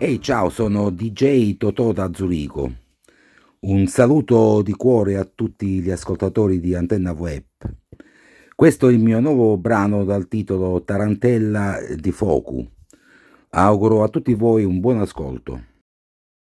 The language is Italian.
Ehi, ciao, sono DJ Totò da Zurigo. Un saluto di cuore a tutti gli ascoltatori di Antenna Web. Questo è il mio nuovo brano dal titolo Tarantella di Focu. Auguro a tutti voi un buon ascolto.